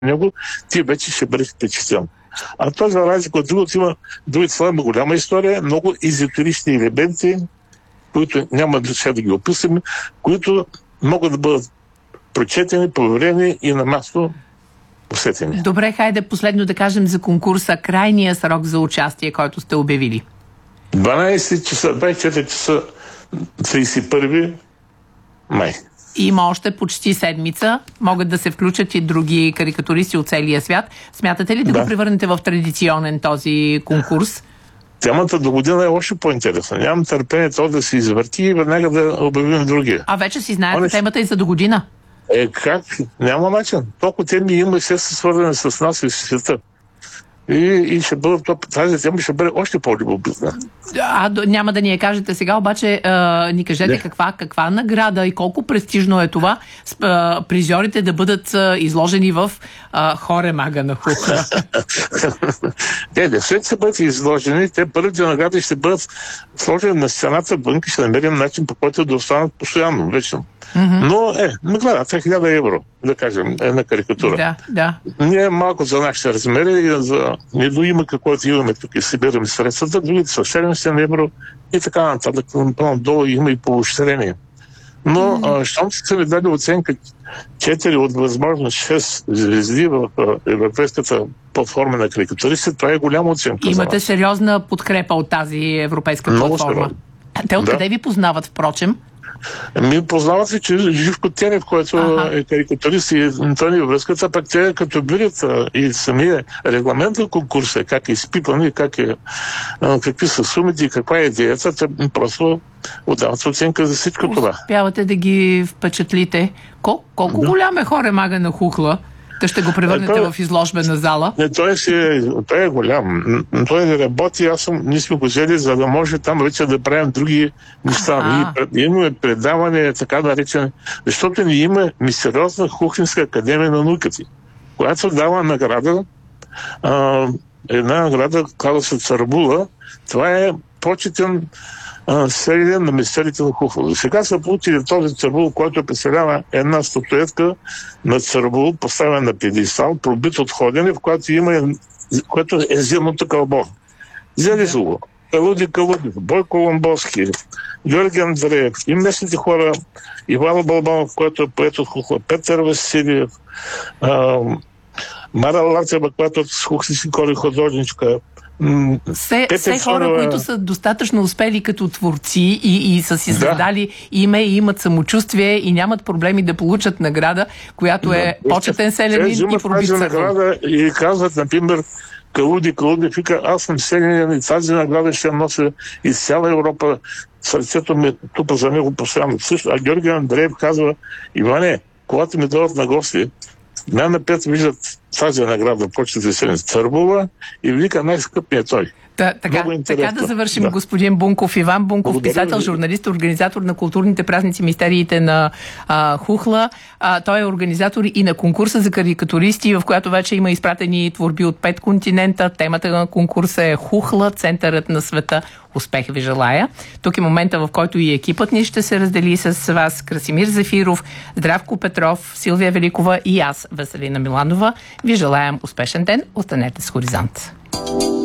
него, ти вече ще бъдеш впечатлен. А той, за разлика от другото, има своя голяма история, много езотерични елементи, които няма да ги описаме, които могат да бъдат прочетени, проверени и на място посетени. Добре, хайде последно да кажем за конкурса. Крайния срок за участие, който сте обявили. 12 часа, 24 часа, 31 май. Има още почти седмица. Могат да се включат и други карикатуристи от целия свят. Смятате ли да го превърнете в традиционен този конкурс? Темата до година е още по-интересна. Нямам търпение това да се извърти и веднага да обявим другия. А вече си знаете темата и за до година. Как? Няма начин. Толкова теми има и все са свързани с нас и с света. И ще бъде, тази тема ще бъде още по-любопитна. Няма да ни я кажете сега, обаче ни кажете каква награда и колко престижно е това призьорите да бъдат изложени в Хоре Мага на Хухла. Те след ще бъдат изложени, те първите награди ще бъдат сложени на стената, вънка ще намерим начин, по който да останат постоянно, вечно. Но наградата е 1000 евро, да кажем, една карикатура. Да. Ние малко за нашите размери и за недоимък, каквото имаме тук и събираме средствата, другите са 700 евро и така нататък. Долу има и поощрение. Но, щом са ми дали оценка 4 от възможно 6 звезди в европейската платформа на карикатуристи, това е голяма оценка. Имате сериозна подкрепа от тази европейска платформа. Те откъде ви познават, впрочем? Познават се, че Живко Тенев, който е карикатурист и Антони връзката, пък те като видят и самия регламент на конкурса, как е изпипан и какви са сумите и каква е идеята, те просто отдават оценка за всичко това. Успявате да ги впечатлите. Колко голям е Хоре Мага на Хухла? Те ще го превърнете в изложбена зала? Той е голям. Той работи, ние сме го взели, за да може там вече да правим други неща. Имаме предаване, така наречен, защото ни има сериозна Хухлинска академия на науките, която дава награда, една награда, казва се Църбула. Това е почетен сериен на мистерите на Хухла. Сега са получили този църбул, който представлява една статуетка на църбул, поставена на педестал, пробит от ходене, в което е зимното кълбо. Взели са го Калуди Калудив, Бойко Ломбовски, Георги Андреев и местните хора, Иван Балбанов, който е поет от Хухла, Петър Василиев, Мара Латева, която е с хухлински кори художничка. Все хора, които са достатъчно успели като творци и са си задали име и имат самочувствие и нямат проблеми да получат награда, която е почетен селянин и пробит награда и казват, например, Калуди вика, аз съм селянин и тази награда ще нося из цяла Европа. Сърцето ми тупа за него постоянно. А Георги Андреев казва, Иване, когато ми дойдат на гости, най-напред виждат тази награда, почти се Църбула и вика, най-скъп е той. Така да завършим, господин Бунков. Иван Бунков, писател, журналист, организатор на културните празници, мистериите на Хухла. Той е организатор и на конкурса за карикатуристи, в която вече има изпратени творби от 5 континента. Темата на конкурса е Хухла, центърът на света. Успех ви желая. Тук е момента, в който и екипът ни ще се раздели с вас. Красимир Зефиров, Здравко Петров, Силвия Великова и аз, Веселина Миланова. Ви желаем успешен ден. Останете с Хоризонт.